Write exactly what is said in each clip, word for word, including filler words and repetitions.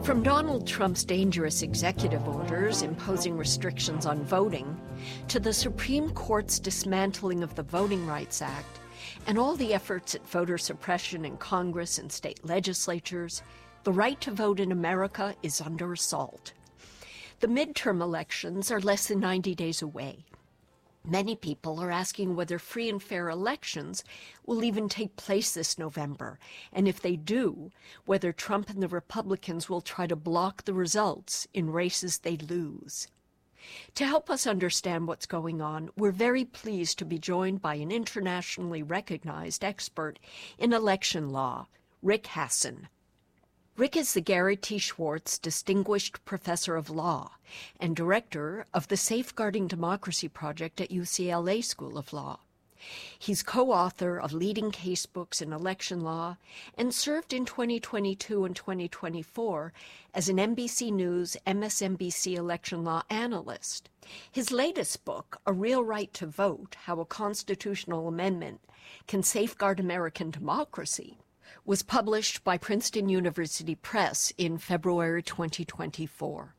From Donald Trump's dangerous executive orders imposing restrictions on voting, to the Supreme Court's dismantling of the Voting Rights Act, and all the efforts at voter suppression in Congress and state legislatures, the right to vote in America is under assault. The midterm elections are less than ninety days away. Many people are asking whether free and fair elections will even take place this November, and if they do, whether Trump and the Republicans will try to block the results in races they lose. To help us understand what's going on, we're very pleased to be joined by an internationally recognized expert in election law, Rick Hasen. Rick is the Gary T. Schwartz Distinguished Professor of Law and Director of the Safeguarding Democracy Project at U C L A School of Law. He's co-author of leading casebooks in election law and served in twenty twenty-two and twenty twenty-four as an N B C News M S N B C election law analyst. His latest book, A Real Right to Vote, How a Constitutional Amendment Can Safeguard American Democracy, was published by Princeton University Press in February twenty twenty-four.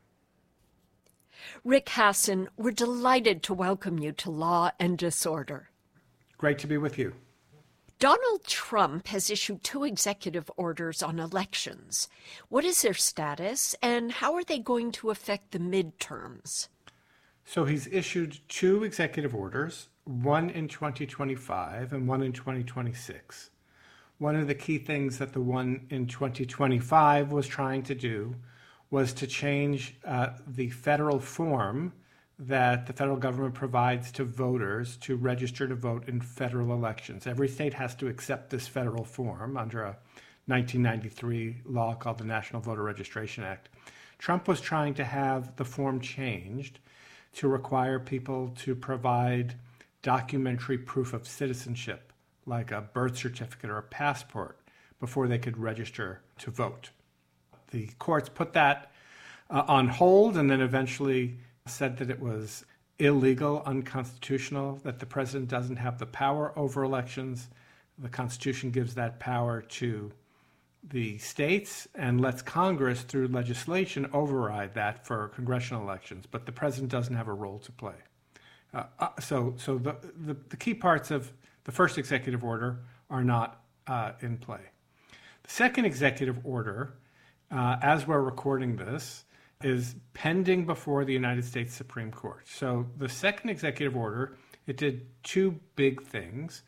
Rick Hasen, we're delighted to welcome you to Law and Disorder. Great to be with you. Donald Trump has issued two executive orders on elections. What is their status, and how are they going to affect the midterms? So he's issued two executive orders, one in twenty twenty-five and one in twenty twenty-six. One of the key things that the one in twenty twenty-five was trying to do was to change uh, the federal form that the federal government provides to voters to register to vote in federal elections. Every state has to accept this federal form under a nineteen ninety-three law called the National Voter Registration Act. Trump was trying to have the form changed to require people to provide documentary proof of citizenship, like a birth certificate or a passport, before they could register to vote. The courts put that uh, on hold and then eventually said that it was illegal, unconstitutional, that the president doesn't have the power over elections. The Constitution gives that power to the states and lets Congress, through legislation, override that for congressional elections, but the president doesn't have a role to play. Uh, uh, so so the, the, the key parts of the first executive order are not uh, in play. The second executive order, uh, as we're recording this, is pending before the United States Supreme Court. So the second executive order, it did two big things.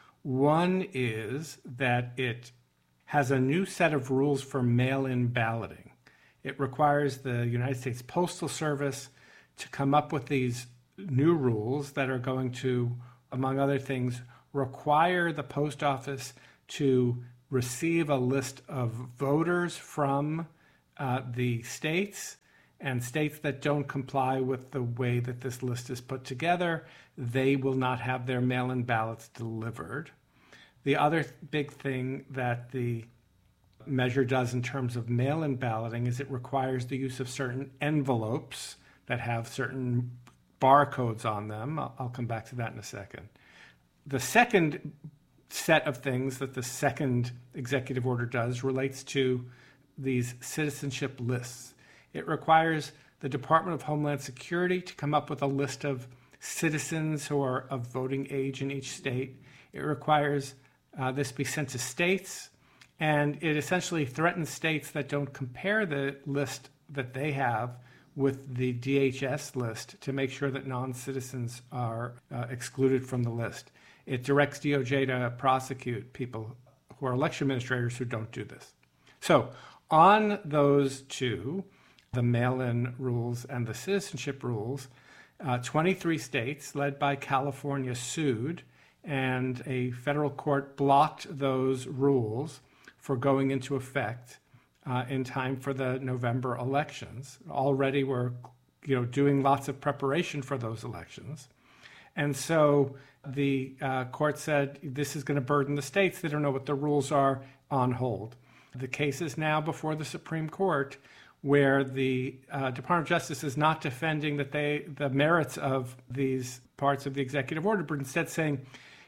One is that it has a new set of rules for mail-in balloting. It requires the United States Postal Service to come up with these new rules that are going to, among other things, require the post office to receive a list of voters from uh, the states, and states that don't comply with the way that this list is put together, they will not have their mail-in ballots delivered. The other big thing that the measure does in terms of mail-in balloting is it requires the use of certain envelopes that have certain barcodes on them. I'll, I'll come back to that in a second. The second set of things that the second executive order does relates to these citizenship lists. It requires the Department of Homeland Security to come up with a list of citizens who are of voting age in each state. It requires uh, this be sent to states, and it essentially threatens states that don't compare the list that they have with the D H S list to make sure that non-citizens are uh, excluded from the list. It directs D O J to prosecute people who are election administrators who don't do this. So on those two, the mail-in rules and the citizenship rules, uh, twenty-three states, led by California, sued, and a federal court blocked those rules for going into effect uh, in time for the November elections. Already we're you know, doing lots of preparation for those elections. And so the uh, court said, this is going to burden the states. They don't know what the rules are, on hold. The case is now before the Supreme Court, where the uh, Department of Justice is not defending that they the merits of these parts of the executive order, but instead saying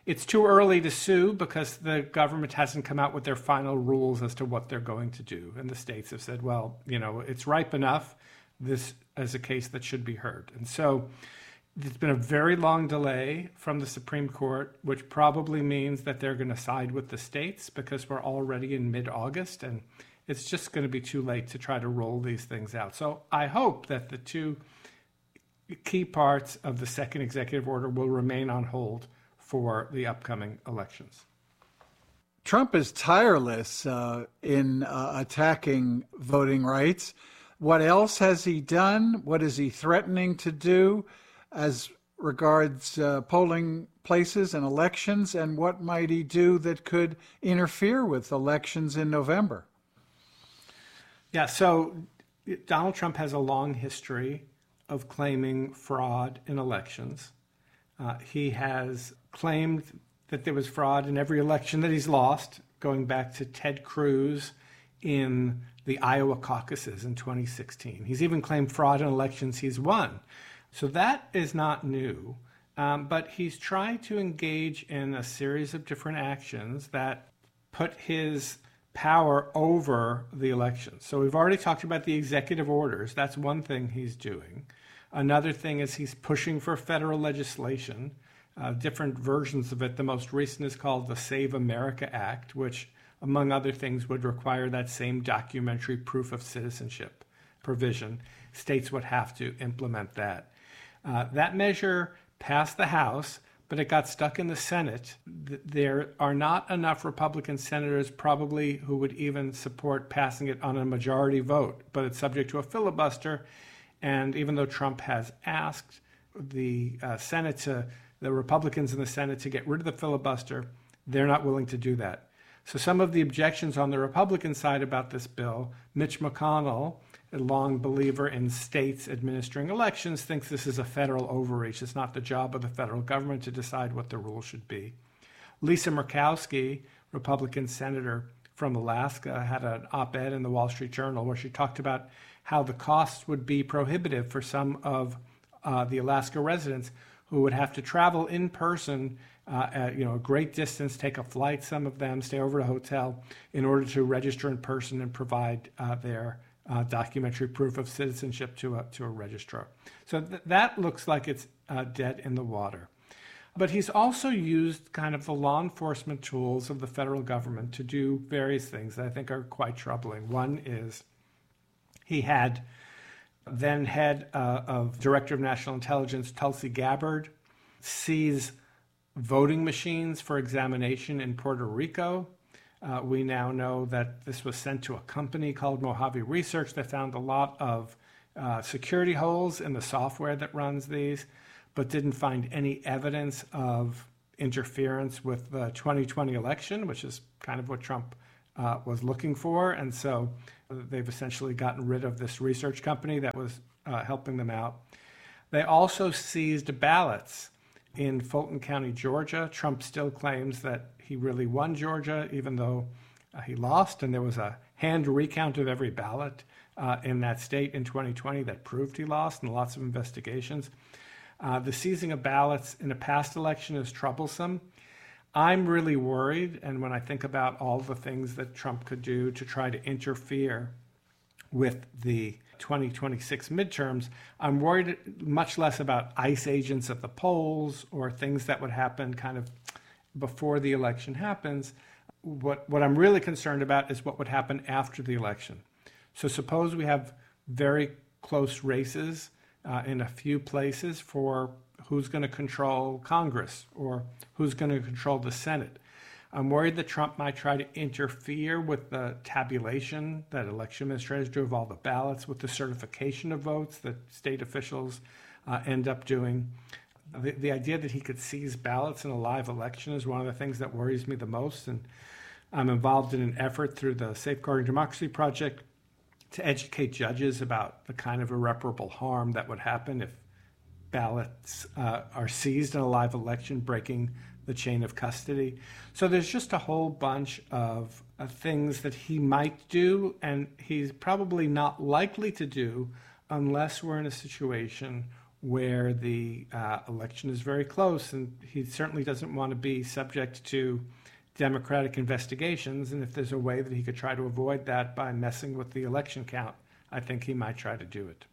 It's too early to sue because the government hasn't come out with their final rules as to what they're going to do. And the states have said, well, you know, it's ripe enough. This is a case that should be heard. And so it's been a very long delay from the Supreme Court, which probably means that they're going to side with the states because we're already in mid-August and it's just going to be too late to try to roll these things out. So I hope that the two key parts of the second executive order will remain on hold for the upcoming elections. Trump is tireless uh, in uh, attacking voting rights. What else has he done? What is he threatening to do as regards uh, polling places and elections? And what might he do that could interfere with elections in November? Yeah, so Donald Trump has a long history of claiming fraud in elections. Uh, he has claimed that there was fraud in every election that he's lost, going back to Ted Cruz in the Iowa caucuses in twenty sixteen. He's even claimed fraud in elections he's won. So that is not new, um, but he's trying to engage in a series of different actions that put his power over the elections. So we've already talked about the executive orders. That's one thing he's doing. Another thing is he's pushing for federal legislation, uh, different versions of it. The most recent is called the Save America Act, which, among other things, would require that same documentary proof of citizenship provision. States would have to implement that. Uh, that measure passed the House, but it got stuck in the Senate. There are not enough Republican senators probably who would even support passing it on a majority vote, but it's subject to a filibuster. And even though Trump has asked the uh, Senate to, the Republicans in the Senate to get rid of the filibuster, they're not willing to do that. So some of the objections on the Republican side about this bill, Mitch McConnell, a long believer in states administering elections, thinks this is a federal overreach. It's not the job of the federal government to decide what the rules should be. Lisa Murkowski, Republican senator from Alaska, had an op-ed in the Wall Street Journal where she talked about how the costs would be prohibitive for some of uh, the Alaska residents who would have to travel in person, uh, at, you know, a great distance, take a flight, some of them, stay over at a hotel in order to register in person and provide uh, their uh, documentary proof of citizenship to a, to a registrar. So th- that looks like it's uh, dead in the water. But he's also used kind of the law enforcement tools of the federal government to do various things that I think are quite troubling. One is he had then head uh, of Director of National Intelligence, Tulsi Gabbard, seize voting machines for examination in Puerto Rico. Uh, we now know that this was sent to a company called Mojave Research that found a lot of uh, security holes in the software that runs these, but didn't find any evidence of interference with the twenty twenty election, which is kind of what Trump uh, was looking for. And so they've essentially gotten rid of this research company that was uh, helping them out. They also seized ballots in Fulton County, Georgia. Trump still claims that he really won Georgia, even though uh, he lost, and there was a hand recount of every ballot uh, in that state in twenty twenty that proved he lost, and lots of investigations. Uh, the seizing of ballots in a past election is troublesome. I'm really worried, and when I think about all the things that Trump could do to try to interfere with the twenty twenty-six midterms, I'm worried much less about ICE agents at the polls or things that would happen kind of before the election happens. What, what I'm really concerned about is what would happen after the election. So suppose we have very close races uh, in a few places for who's going to control Congress or who's going to control the Senate. I'm worried that Trump might try to interfere with the tabulation that election administrators do of all the ballots, with the certification of votes that state officials uh, end up doing. The, the idea that he could seize ballots in a live election is one of the things that worries me the most. And I'm involved in an effort through the Safeguarding Democracy Project to educate judges about the kind of irreparable harm that would happen if ballots uh, are seized in a live election, breaking the chain of custody. So there's just a whole bunch of uh, things that he might do, and he's probably not likely to do unless we're in a situation where the uh, election is very close, and he certainly doesn't want to be subject to Democratic investigations. And if there's a way that he could try to avoid that by messing with the election count, I think he might try to do it.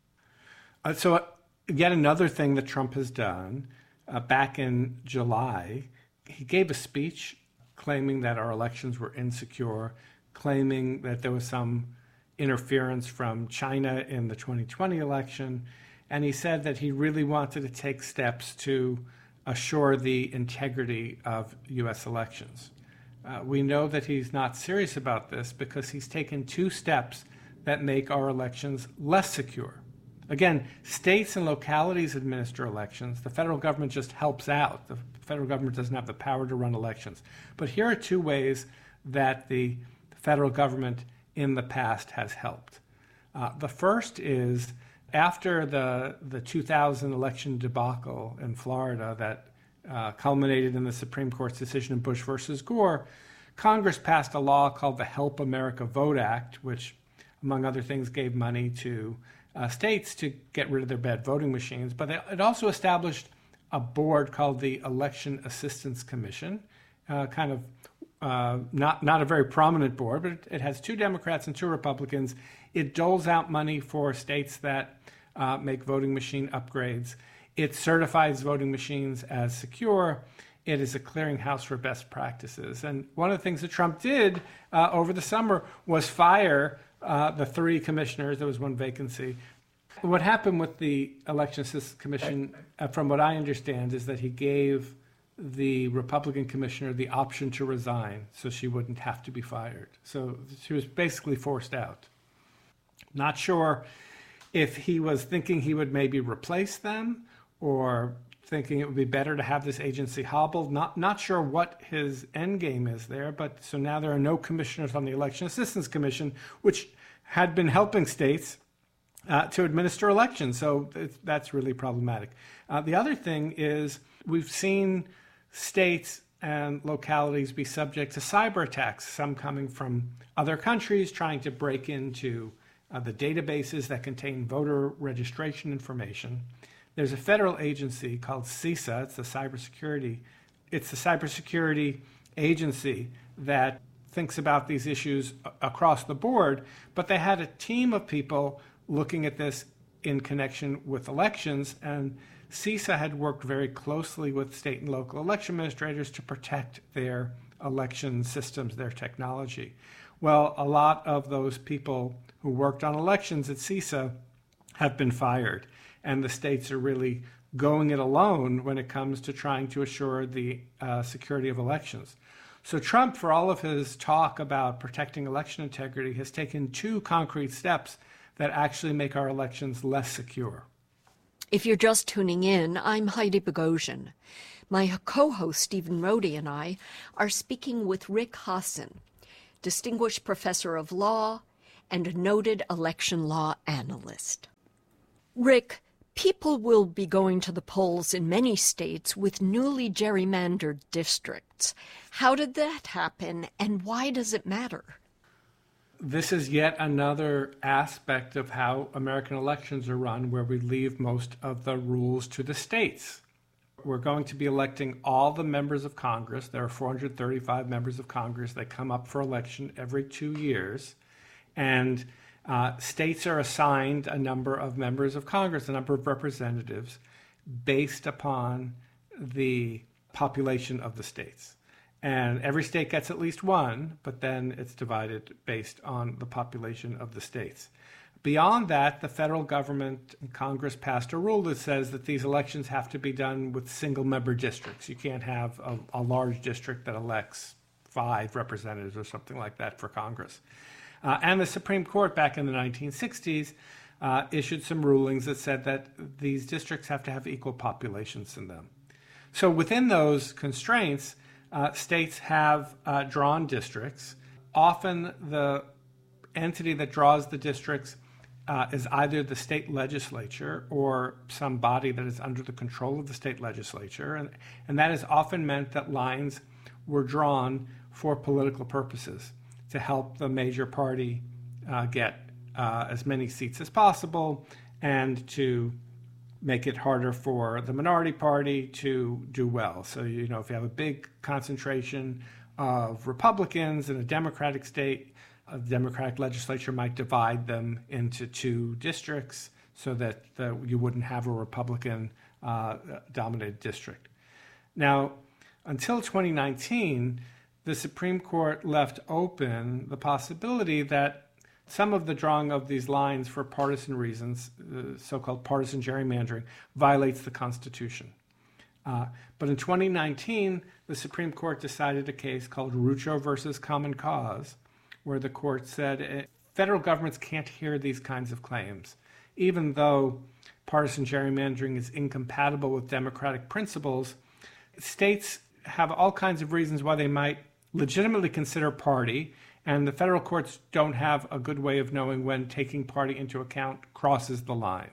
Uh, so uh, yet another thing that Trump has done, uh, back in July, he gave a speech claiming that our elections were insecure, claiming that there was some interference from China in the twenty twenty election. And he said that he really wanted to take steps to assure the integrity of U S elections. Uh, we know that he's not serious about this because he's taken two steps that make our elections less secure. Again, states and localities administer elections. The federal government just helps out. The federal government doesn't have the power to run elections. But here are two ways that the federal government in the past has helped. Uh, the first is after the, the two thousand election debacle in Florida that uh, culminated in the Supreme Court's decision in Bush versus Gore, Congress passed a law called the Help America Vote Act, which, among other things, gave money to uh, states to get rid of their bad voting machines. But it also established a board called the Election Assistance Commission, uh, kind of uh, not, not a very prominent board, but it, it has two Democrats and two Republicans. It doles out money for states that uh, make voting machine upgrades. It certifies voting machines as secure. It is a clearinghouse for best practices. And one of the things that Trump did uh, over the summer was fire uh, the three commissioners. There was one vacancy. What happened with the Election Assistance Commission, uh, from what I understand, is that he gave the Republican commissioner the option to resign so she wouldn't have to be fired. So she was basically forced out. Not sure if he was thinking he would maybe replace them or thinking it would be better to have this agency hobbled. Not not sure what his end game is there, but so now there are no commissioners on the Election Assistance Commission, which had been helping states uh, to administer elections. So it's, that's really problematic. Uh, the other thing is we've seen states and localities be subject to cyber attacks, some coming from other countries trying to break into uh, the databases that contain voter registration information. There's a federal agency called CISA. It's the cybersecurity. It's the cybersecurity agency that thinks about these issues across the board. But they had a team of people looking at this in connection with elections, and CISA had worked very closely with state and local election administrators to protect their election systems, their technology. Well, a lot of those people who worked on elections at CISA have been fired, and the states are really going it alone when it comes to trying to assure the uh, security of elections. So Trump, for all of his talk about protecting election integrity, has taken two concrete steps that actually make our elections less secure. If you're just tuning in, I'm Heidi Bogosian. My co-host Stephen Rohde and I are speaking with Rick Hasen, distinguished professor of law and a noted election law analyst. Rick, people will be going to the polls in many states with newly gerrymandered districts. How did that happen, and why does it matter? This is yet another aspect of how American elections are run, where we leave most of the rules to the states. We're going to be electing all the members of Congress. There are four hundred thirty-five members of Congress that come up for election every two years. And uh, states are assigned a number of members of Congress, a number of representatives, based upon the population of the states. And every state gets at least one, but then it's divided based on the population of the states. Beyond that, the federal government and Congress passed a rule that says that these elections have to be done with single-member districts. You can't have a, a large district that elects five representatives or something like that for Congress. Uh, and the Supreme Court back in the nineteen sixties uh, issued some rulings that said that these districts have to have equal populations in them. So within those constraints, Uh, states have uh, drawn districts. Often the entity that draws the districts uh, is either the state legislature or some body that is under the control of the state legislature. And, and that has often meant that lines were drawn for political purposes to help the major party uh, get uh, as many seats as possible and to make it harder for the minority party to do well. So, you know, if you have a big concentration of Republicans in a Democratic state, a Democratic legislature might divide them into two districts so that the, you wouldn't have a Republican uh, dominated district. Now, until twenty nineteen, the Supreme Court left open the possibility that some of the drawing of these lines for partisan reasons, uh, so-called partisan gerrymandering, violates the Constitution. Uh, but in twenty nineteen, the Supreme Court decided a case called Rucho versus Common Cause, where the court said uh, federal governments can't hear these kinds of claims, even though partisan gerrymandering is incompatible with democratic principles. States have all kinds of reasons why they might legitimately consider party, and the federal courts don't have a good way of knowing when taking party into account crosses the line.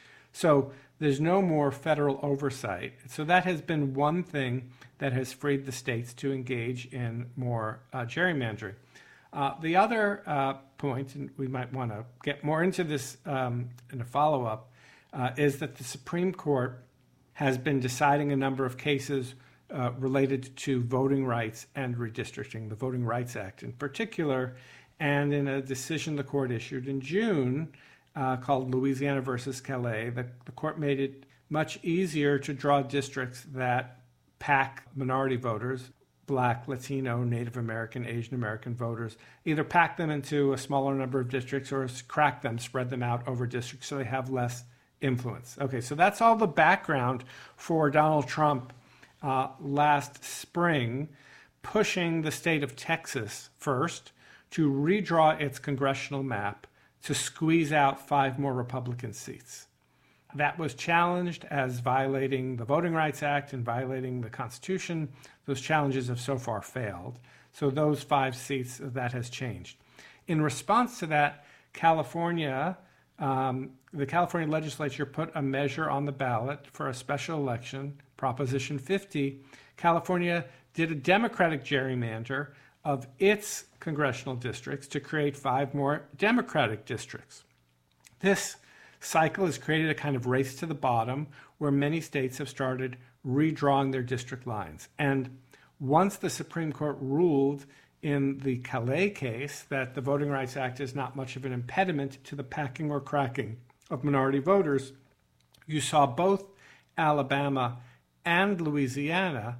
So there's no more federal oversight. So that has been one thing that has freed the states to engage in more uh, gerrymandering. Uh, the other uh, point, and we might want to get more into this um, in a follow-up, uh, is that the Supreme Court has been deciding a number of cases uh, related to voting rights and redistricting, the Voting Rights Act in particular. And in a decision the court issued in June uh, called Louisiana versus Calais, the, the court made it much easier to draw districts that pack minority voters, Black, Latino, Native American, Asian American voters, either pack them into a smaller number of districts or crack them, spread them out over districts so they have less influence. Okay, so that's all the background for Donald Trump uh, last spring, pushing the state of Texas first to redraw its congressional map to squeeze out five more Republican seats. That was challenged as violating the Voting Rights Act and violating the Constitution. Those challenges have so far failed. So those five seats, that has changed. In response to that, California, um, the California legislature put a measure on the ballot for a special election, Proposition fifty. California did a Democratic gerrymander of its congressional districts to create five more Democratic districts. This cycle has created a kind of race to the bottom where many states have started redrawing their district lines. And once the Supreme Court ruled in the Calais case that the Voting Rights Act is not much of an impediment to the packing or cracking of minority voters, you saw both Alabama and Louisiana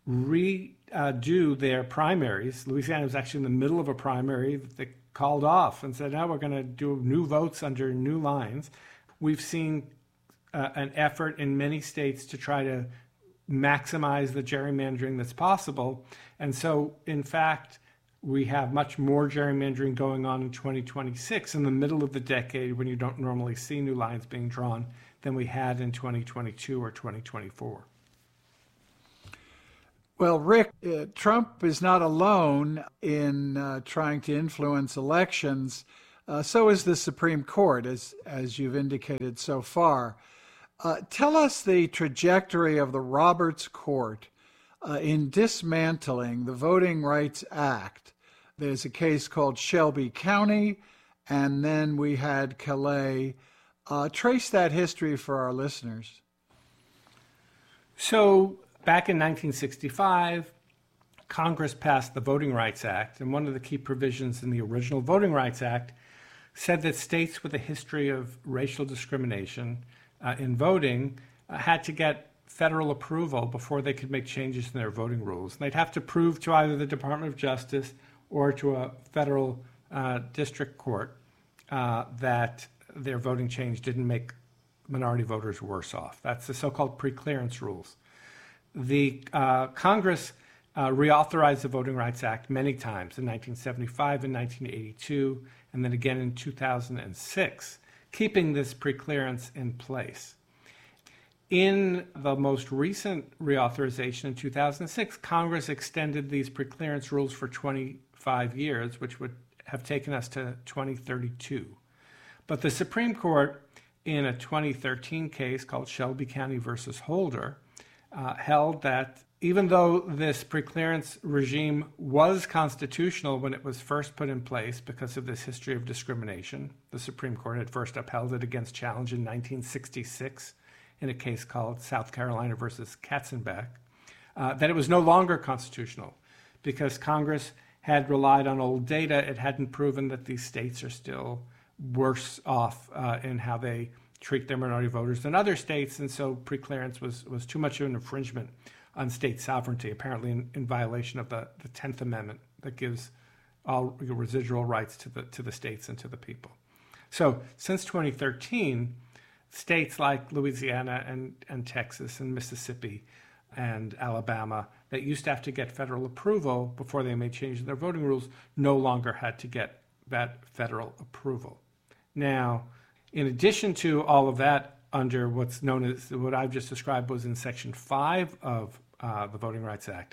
redo their primaries. Louisiana was actually in the middle of a primary that they called off and said, now we're going to do new votes under new lines. We've seen uh, an effort in many states to try to maximize the gerrymandering that's possible. And so, in fact, we have much more gerrymandering going on in twenty twenty-six, in the middle of the decade when you don't normally see new lines being drawn, than we had in twenty twenty-two or twenty twenty-four. Well, Rick, uh, Trump is not alone in uh, trying to influence elections. Uh, so is the Supreme Court, as, as you've indicated so far. Uh, tell us the trajectory of the Roberts Court uh, in dismantling the Voting Rights Act. There's a case called Shelby County, and then we had Calais. Uh, trace that history for our listeners. So back in nineteen sixty-five, Congress passed the Voting Rights Act, and one of the key provisions in the original Voting Rights Act said that states with a history of racial discrimination uh, in voting uh, had to get federal approval before they could make changes in their voting rules. And they'd have to prove to either the Department of Justice or to a federal uh, district court uh, that their voting change didn't make minority voters worse off. That's the so-called preclearance rules. The uh, Congress uh, reauthorized the Voting Rights Act many times, in nineteen seventy-five and nineteen eighty-two, and then again in two thousand six, keeping this preclearance in place. In the most recent reauthorization in two thousand six, Congress extended these preclearance rules for twenty-five years, which would have taken us to twenty thirty-two. But the Supreme Court, in a twenty thirteen case called Shelby County versus Holder, uh, held that even though this preclearance regime was constitutional when it was first put in place because of this history of discrimination, the Supreme Court had first upheld it against challenge in nineteen sixty-six in a case called South Carolina versus Katzenbach, uh, that it was no longer constitutional because Congress had relied on old data. It hadn't proven that these states are still worse off uh, in how they treat their minority voters than other states, and so preclearance was, was too much of an infringement on state sovereignty, apparently in, in violation of the, the tenth Amendment that gives all residual rights to the to the states and to the people. So since twenty thirteen, states like Louisiana and, and Texas and Mississippi and Alabama that used to have to get federal approval before they made changes in their voting rules no longer had to get that federal approval. Now, in addition to all of that, under what's known as what I've just described was in Section five of uh, the Voting Rights Act,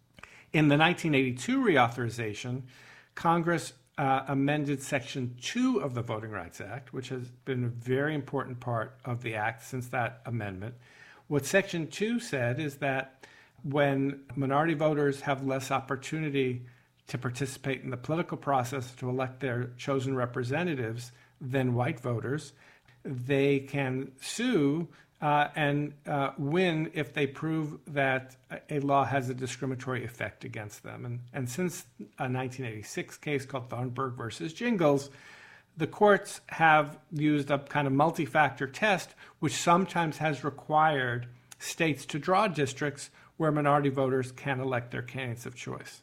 in the nineteen eighty-two reauthorization, Congress uh, amended Section two of the Voting Rights Act, which has been a very important part of the act since that amendment. What Section two said is that when minority voters have less opportunity to participate in the political process to elect their chosen representatives than white voters, they can sue uh, and uh, win if they prove that a law has a discriminatory effect against them. And, and since a nineteen eighty-six case called Thornburg versus Jingles, the courts have used a kind of multi-factor test, which sometimes has required states to draw districts where minority voters can elect their candidates of choice.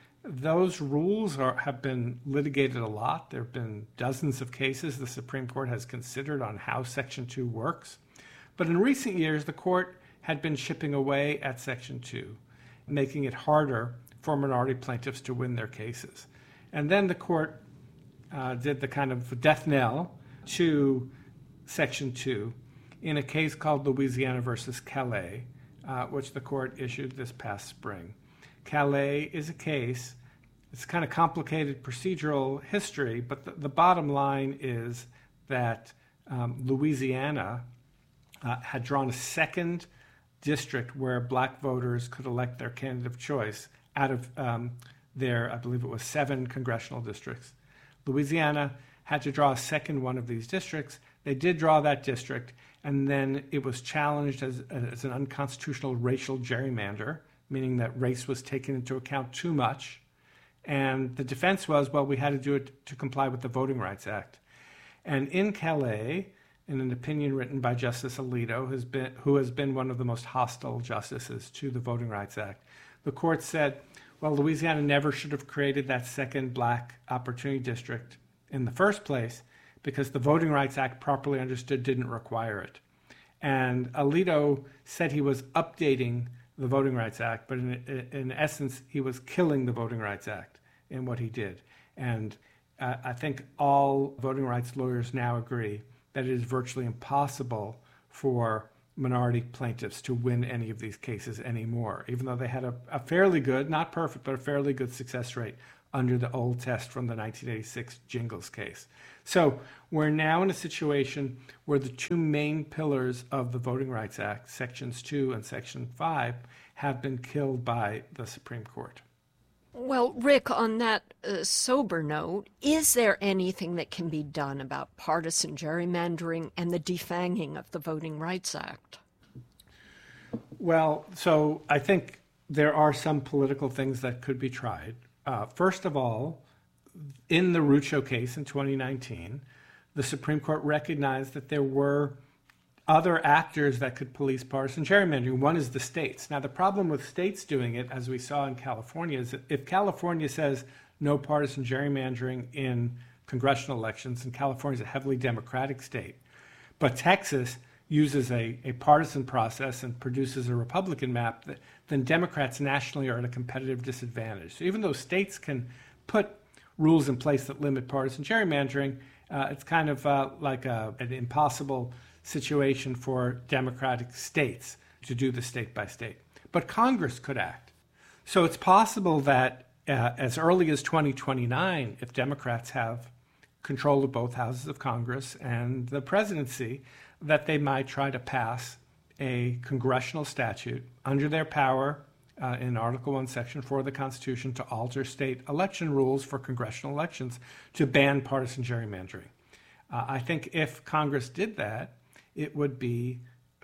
Those rules are, have been litigated a lot. There have been dozens of cases the Supreme Court has considered on how Section two works. But in recent years, the court had been chipping away at Section two, making it harder for minority plaintiffs to win their cases. And then the court uh, did the kind of death knell to Section two in a case called Louisiana versus Calais, uh, which the court issued this past spring. Calais is a case, it's kind of complicated procedural history, but the, the bottom line is that um, Louisiana uh, had drawn a second district where black voters could elect their candidate of choice out of um, their, I believe it was seven congressional districts. Louisiana had to draw a second one of these districts. They did draw that district, and then it was challenged as, as an unconstitutional racial gerrymander, meaning that race was taken into account too much. And the defense was, well, we had to do it to comply with the Voting Rights Act. And in Calais, in an opinion written by Justice Alito, has been, who has been one of the most hostile justices to the Voting Rights Act, the court said, well, Louisiana never should have created that second black opportunity district in the first place because the Voting Rights Act, properly understood, didn't require it. And Alito said he was updating the Voting Rights Act, but in, in essence, he was killing the Voting Rights Act in what he did. And uh, I think all voting rights lawyers now agree that it is virtually impossible for minority plaintiffs to win any of these cases anymore, even though they had a, a fairly good, not perfect, but a fairly good success rate under the old test from the nineteen eighty-six Jingles case. So we're now in a situation where the two main pillars of the Voting Rights Act, Sections two and Section five, have been killed by the Supreme Court. Well, Rick, on that uh, sober note, is there anything that can be done about partisan gerrymandering and the defanging of the Voting Rights Act? Well, so I think there are some political things that could be tried. Uh, first of all, in the Rucho case in twenty nineteen, the Supreme Court recognized that there were other actors that could police partisan gerrymandering. One is the states. Now, the problem with states doing it, as we saw in California, is that if California says no partisan gerrymandering in congressional elections, and California is a heavily Democratic state, but Texas uses a, a partisan process and produces a Republican map, that, then Democrats nationally are at a competitive disadvantage. So even though states can put rules in place that limit partisan gerrymandering, uh, it's kind of uh, like a, an impossible situation for Democratic states to do the state by state. But Congress could act. So it's possible that uh, as early as twenty twenty-nine, if Democrats have control of both houses of Congress and the presidency, that they might try to pass a congressional statute under their power uh, in Article one, Section four of the Constitution to alter state election rules for congressional elections to ban partisan gerrymandering. Uh, I think if Congress did that, it would be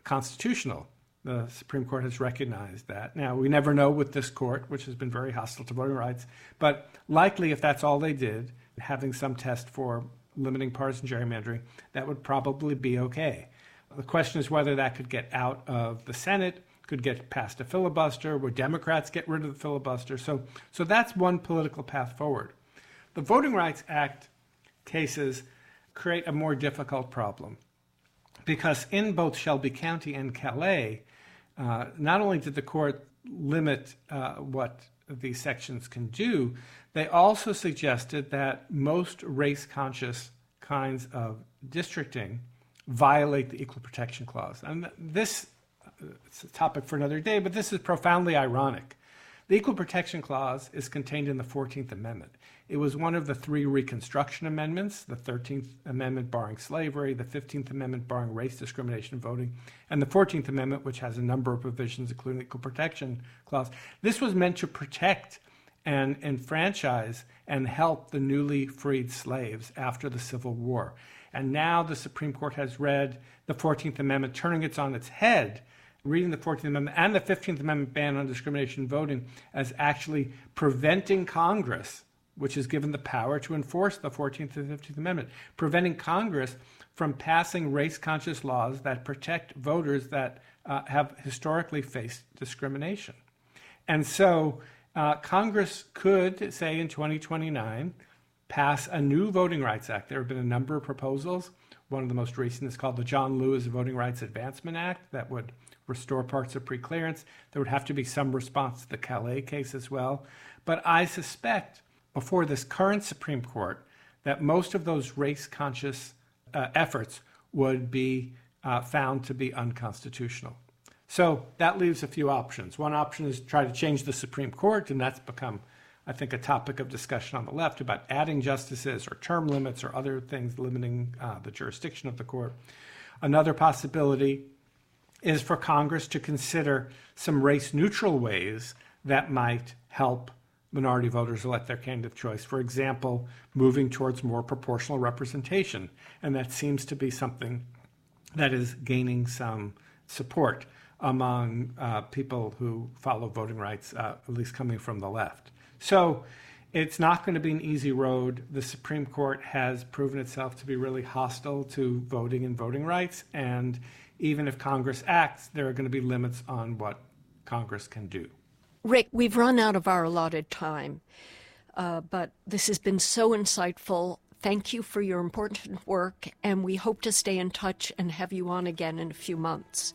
constitutional. The Supreme Court has recognized that. Now, we never know with this court, which has been very hostile to voting rights, but likely if that's all they did, having some test for limiting partisan gerrymandering, that would probably be okay. The question is whether that could get out of the Senate, could get past a filibuster, would Democrats get rid of the filibuster? So, so that's one political path forward. The Voting Rights Act cases create a more difficult problem because in both Shelby County and Calais, uh, not only did the court limit uh, what these sections can do, they also suggested that most race-conscious kinds of districting violate the Equal Protection Clause. And this, it's a topic for another day, but this is profoundly ironic. The Equal Protection Clause is contained in the fourteenth Amendment. It was one of the three Reconstruction Amendments, the thirteenth Amendment barring slavery, the fifteenth Amendment barring race discrimination in voting, and the fourteenth Amendment, which has a number of provisions, including the Equal Protection Clause. This was meant to protect and enfranchise and help the newly freed slaves after the Civil War. And now the Supreme Court has read the fourteenth Amendment, turning it on its head, reading the fourteenth Amendment and the fifteenth Amendment ban on discrimination in voting as actually preventing Congress, which is given the power to enforce the fourteenth and fifteenth Amendment, preventing Congress from passing race-conscious laws that protect voters that uh, have historically faced discrimination. And so uh, Congress could, say in twenty twenty-nine, pass a new Voting Rights Act. There have been a number of proposals. One of the most recent is called the John Lewis Voting Rights Advancement Act that would restore parts of preclearance. There would have to be some response to the Calais case as well. But I suspect before this current Supreme Court that most of those race-conscious uh, efforts would be uh, found to be unconstitutional. So that leaves a few options. One option is to try to change the Supreme Court, and that's become, I think, a topic of discussion on the left about adding justices or term limits or other things limiting uh, the jurisdiction of the court. Another possibility is for Congress to consider some race-neutral ways that might help minority voters elect their candidate of choice. For example, moving towards more proportional representation. And that seems to be something that is gaining some support among uh, people who follow voting rights, uh, at least coming from the left. So it's not going to be an easy road. The Supreme Court has proven itself to be really hostile to voting and voting rights. And even if Congress acts, there are going to be limits on what Congress can do. Rick, we've run out of our allotted time, uh, but this has been so insightful. Thank you for your important work, and we hope to stay in touch and have you on again in a few months.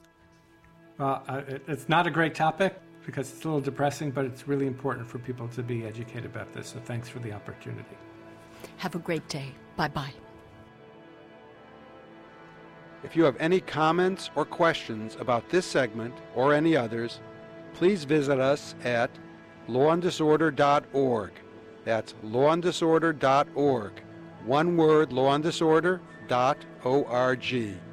Well, uh, it, it's not a great topic because it's a little depressing, but it's really important for people to be educated about this, so thanks for the opportunity. Have a great day. Bye-bye. If you have any comments or questions about this segment or any others, please visit us at law and disorder dot org. That's law and disorder dot org. One word, law and disorder dot org.